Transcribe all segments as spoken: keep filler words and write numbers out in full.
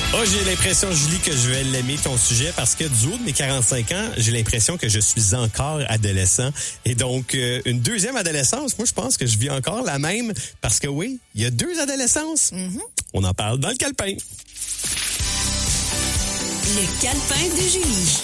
Oh, j'ai l'impression, Julie, que je vais l'aimer ton sujet parce que du haut de mes quarante-cinq ans, j'ai l'impression que je suis encore adolescent. Et donc, euh, une deuxième adolescence, moi, je pense que je vis encore la même parce que oui, il y a deux adolescences. Mm-hmm. On en parle dans le calepin. Le calepin de Julie.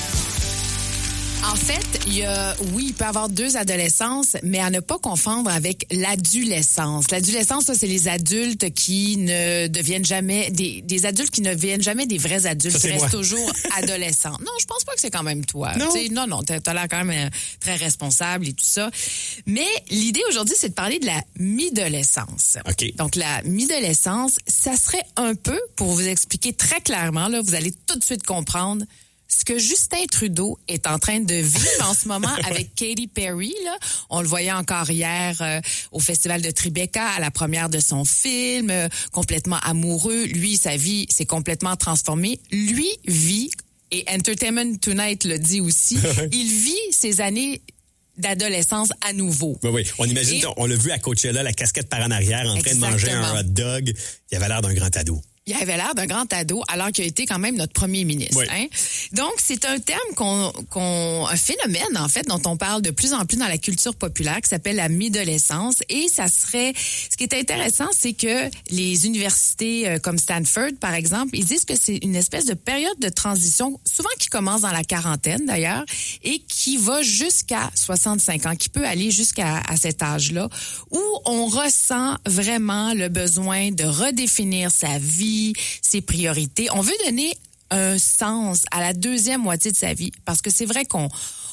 En fait, il y a, oui, il peut y avoir deux adolescences, mais à ne pas confondre avec l'adolescence. L'adolescence, ça, c'est les adultes qui ne deviennent jamais, des, des adultes qui ne deviennent jamais des vrais adultes, ça, qui restent moi. toujours adolescents. Non, je pense pas que c'est quand même toi. Non, T'sais, non, non, t'as, t'as l'air quand même euh, très responsable et tout ça. Mais l'idée aujourd'hui, c'est de parler de la mi-adolescence. OK. Donc, la mi-adolescence, ça serait un peu, pour vous expliquer très clairement, là, vous allez tout de suite comprendre ce que Justin Trudeau est en train de vivre en ce moment avec Katy Perry. Là. On le voyait encore hier euh, au Festival de Tribeca, à la première de son film, euh, complètement amoureux. Lui, sa vie s'est complètement transformée. Lui vit, et Entertainment Tonight le dit aussi, il vit ses années d'adolescence à nouveau. Oui, oui. On imagine, et... on l'a vu à Coachella, la casquette par en arrière, en train Exactement. de manger un hot dog. Il avait l'air d'un grand ado. Il avait l'air d'un grand ado, alors qu'il a été quand même notre premier ministre. Oui. Hein? Donc, c'est un terme qu'on, qu'on, un phénomène, en fait, dont on parle de plus en plus dans la culture populaire, qui s'appelle la mi-adolescence. Et ça serait, ce qui est intéressant, c'est que les universités euh, comme Stanford, par exemple, ils disent que c'est une espèce de période de transition, souvent qui commence dans la quarantaine, d'ailleurs, et qui va jusqu'à soixante-cinq ans, qui peut aller jusqu'à à cet âge-là, où on ressent vraiment le besoin de redéfinir sa vie, ses priorités. On veut donner un sens à la deuxième moitié de sa vie parce que c'est vrai qu'on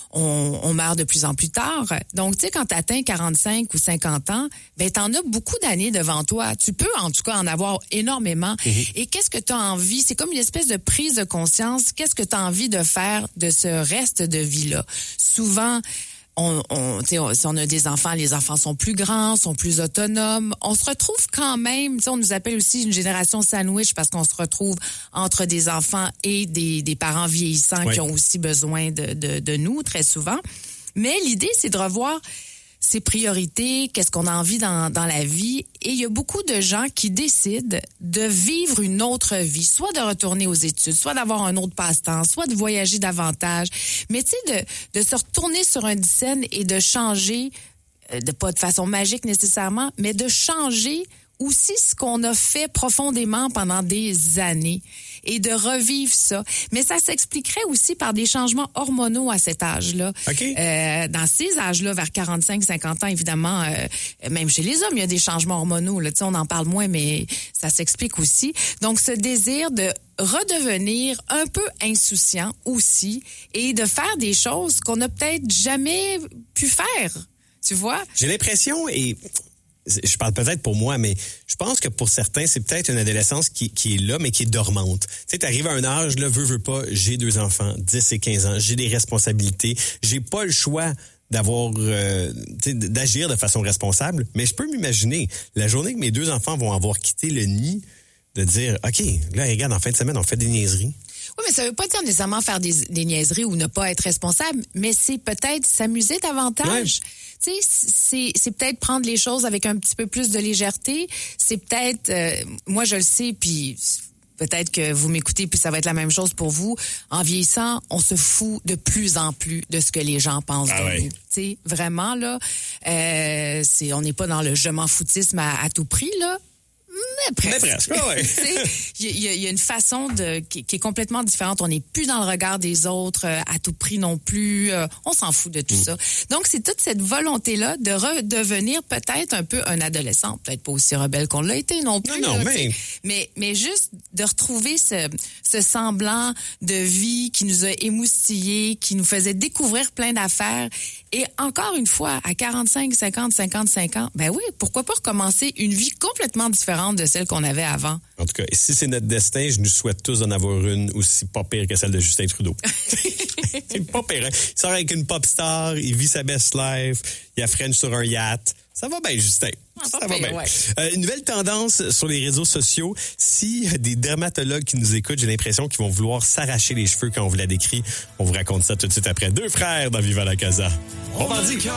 on, on meurt de plus en plus tard. Donc, tu sais, quand tu atteins quarante-cinq ou cinquante ans, ben t'en as beaucoup d'années devant toi. Tu peux, en tout cas, en avoir énormément. Mm-hmm. Et qu'est-ce que tu as envie? C'est comme une espèce de prise de conscience. Qu'est-ce que tu as envie de faire de ce reste de vie-là? Souvent, On, on, on, si on a des enfants, les enfants sont plus grands, sont plus autonomes. On se retrouve quand même, on nous appelle aussi une génération sandwich parce qu'on se retrouve entre des enfants et des, des parents vieillissants oui. qui ont aussi besoin de, de, de nous très souvent. Mais l'idée, c'est de revoir ses priorités, qu'est-ce qu'on a envie dans, dans la vie. Et il y a beaucoup de gens qui décident de vivre une autre vie, soit de retourner aux études, soit d'avoir un autre passe-temps, soit de voyager davantage. Mais tu sais, de, de se retourner sur un scène et de changer, de pas de façon magique nécessairement, mais de changer aussi ce qu'on a fait profondément pendant des années et de revivre ça. Mais ça s'expliquerait aussi par des changements hormonaux à cet âge-là. Okay. Euh, dans ces âges-là, vers quarante-cinq cinquante ans, évidemment, euh, même chez les hommes, il y a des changements hormonaux. Là, on en parle moins, mais ça s'explique aussi. Donc, ce désir de redevenir un peu insouciant aussi et de faire des choses qu'on n'a peut-être jamais pu faire. Tu vois? J'ai l'impression, et je parle peut-être pour moi, mais je pense que pour certains, c'est peut-être une adolescence qui, qui est là, mais qui est dormante. Tu sais, t'arrives à un âge, là, veux, veux pas, j'ai deux enfants, dix et quinze ans, j'ai des responsabilités, j'ai pas le choix d'avoir, euh, tu sais, d'agir de façon responsable, mais je peux m'imaginer, la journée que mes deux enfants vont avoir quitté le nid, de dire, OK, là, regarde, en fin de semaine, on fait des niaiseries. Oui, mais ça veut pas dire nécessairement faire des, des niaiseries ou ne pas être responsable, mais c'est peut-être s'amuser davantage. Ouais. Tu sais, c'est, c'est peut-être prendre les choses avec un petit peu plus de légèreté. C'est peut-être, euh, moi je le sais, puis peut-être que vous m'écoutez, puis ça va être la même chose pour vous. En vieillissant, on se fout de plus en plus de ce que les gens pensent ah de ouais. nous. Tu sais, vraiment là, euh, c'est, on n'est pas dans le je m'en foutisme à, à tout prix là. Mais presque. Mais presque, ouais. Il y, y, y a une façon de qui, qui est complètement différente. On n'est plus dans le regard des autres euh, à tout prix non plus. Euh, on s'en fout de tout mm. ça. Donc, c'est toute cette volonté-là de redevenir peut-être un peu un adolescent. Peut-être pas aussi rebelle qu'on l'a été non plus. Non, non, là, mais... mais... Mais juste de retrouver ce, ce semblant de vie qui nous a émoustillés, qui nous faisait découvrir plein d'affaires. Et encore une fois, à quarante-cinq, cinquante, cinquante-cinq ans, ben oui, pourquoi pas recommencer une vie complètement différente de celle qu'on avait avant. En tout cas, si c'est notre destin, je nous souhaite tous d'en avoir une aussi pas pire que celle de Justin Trudeau. C'est pas pire. Hein? Il sort avec une pop star, il vit sa best life, il a French sur un yacht. Ça va bien, Justin. Ah, ça va bien. Ouais. Euh, une nouvelle tendance sur les réseaux sociaux. Si des dermatologues qui nous écoutent, j'ai l'impression qu'ils vont vouloir s'arracher les cheveux quand on vous la décrit. On vous raconte ça tout de suite après. Deux frères dans Viva la Casa. Bon mardi.